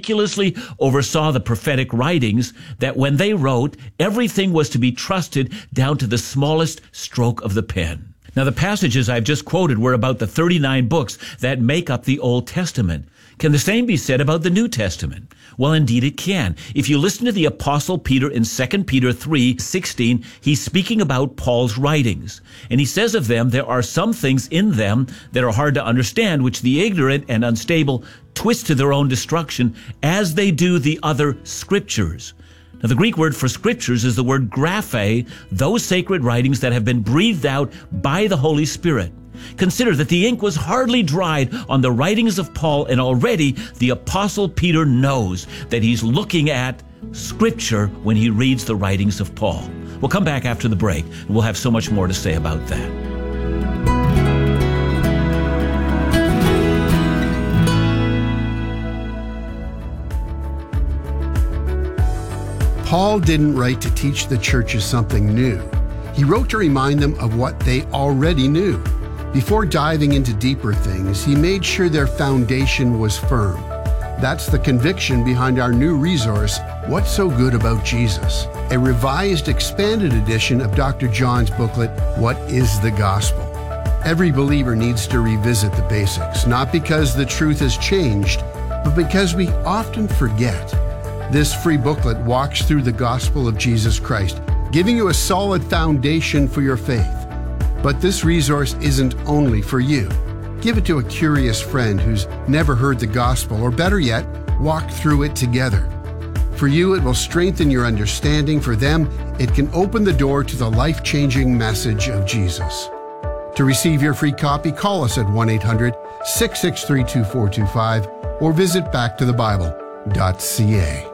meticulously oversaw the prophetic writings, that when they wrote, everything was to be trusted down to the smallest stroke of the pen. Now, the passages I've just quoted were about the 39 books that make up the Old Testament. Can the same be said about the New Testament? Well, indeed it can. If you listen to the Apostle Peter in 2 Peter 3:16, he's speaking about Paul's writings. And he says of them, there are some things in them that are hard to understand, which the ignorant and unstable twist to their own destruction, as they do the other scriptures. Now, the Greek word for scriptures is the word graphe, those sacred writings that have been breathed out by the Holy Spirit. Consider that the ink was hardly dried on the writings of Paul, and already the Apostle Peter knows that he's looking at Scripture when he reads the writings of Paul. We'll come back after the break, and we'll have so much more to say about that. Paul didn't write to teach the churches something new. He wrote to remind them of what they already knew. Before diving into deeper things, he made sure their foundation was firm. That's the conviction behind our new resource, What's So Good About Jesus? A revised, expanded edition of Dr. John's booklet, What is the Gospel? Every believer needs to revisit the basics, not because the truth has changed, but because we often forget. This free booklet walks through the gospel of Jesus Christ, giving you a solid foundation for your faith. But this resource isn't only for you. Give it to a curious friend who's never heard the gospel, or better yet, walk through it together. For you, it will strengthen your understanding. For them, it can open the door to the life-changing message of Jesus. To receive your free copy, call us at 1-800-663-2425 or visit backtothebible.ca.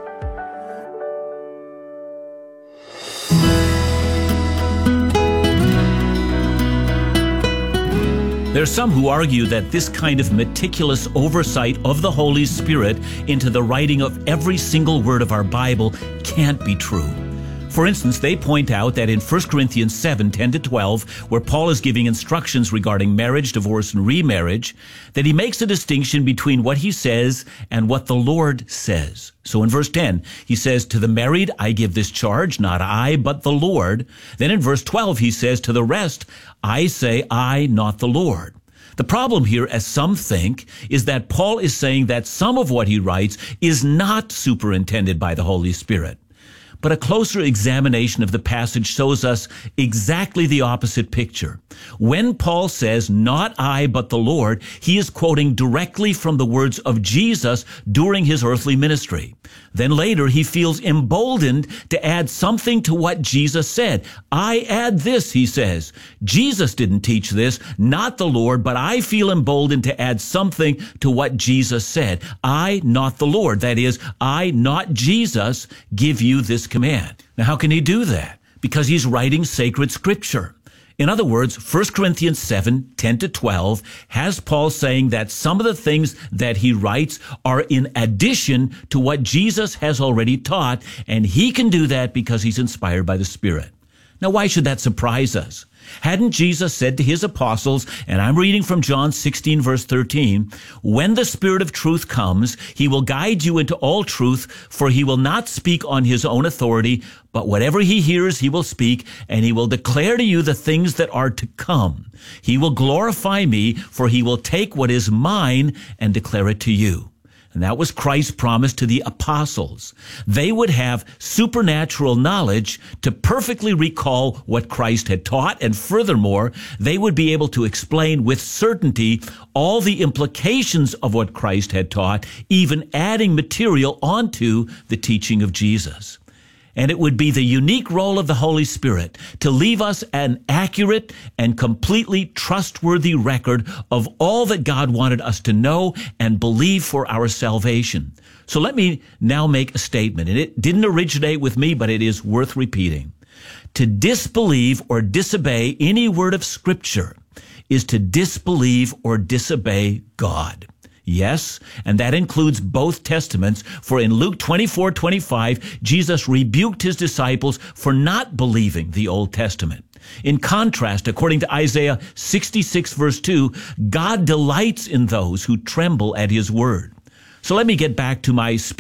There are some who argue that this kind of meticulous oversight of the Holy Spirit into the writing of every single word of our Bible can't be true. For instance, they point out that in 1 Corinthians 7:10-12, where Paul is giving instructions regarding marriage, divorce, and remarriage, that he makes a distinction between what he says and what the Lord says. So in verse 10, he says, "To the married I give this charge, not I, but the Lord." Then in verse 12, he says, "To the rest I say I, not the Lord." The problem here, as some think, is that Paul is saying that some of what he writes is not superintended by the Holy Spirit. But a closer examination of the passage shows us exactly the opposite picture. When Paul says, "Not I, but the Lord," he is quoting directly from the words of Jesus during his earthly ministry. Then later, he feels emboldened to add something to what Jesus said. "I add this," he says. "Jesus didn't teach this, not the Lord, but I feel emboldened to add something to what Jesus said. I, not the Lord." That is, I, not Jesus, give you this command. Now, how can he do that? Because he's writing sacred scripture. In other words, 1 Corinthians 7:10-12 has Paul saying that some of the things that he writes are in addition to what Jesus has already taught, and he can do that because he's inspired by the Spirit. Now, why should that surprise us? Hadn't Jesus said to his apostles, and I'm reading from John 16, verse 13, "When the Spirit of truth comes, he will guide you into all truth, for he will not speak on his own authority, but whatever he hears he will speak, and he will declare to you the things that are to come. He will glorify me, for he will take what is mine and declare it to you." And that was Christ's promise to the apostles. They would have supernatural knowledge to perfectly recall what Christ had taught, and furthermore, they would be able to explain with certainty all the implications of what Christ had taught, even adding material onto the teaching of Jesus. And it would be the unique role of the Holy Spirit to leave us an accurate and completely trustworthy record of all that God wanted us to know and believe for our salvation. So let me now make a statement, and it didn't originate with me, but it is worth repeating. To disbelieve or disobey any word of Scripture is to disbelieve or disobey God. Yes, and that includes both testaments, for in Luke 24:25, Jesus rebuked his disciples for not believing the Old Testament. In contrast, according to Isaiah 66, verse 2, God delights in those who tremble at his word. So let me get back to my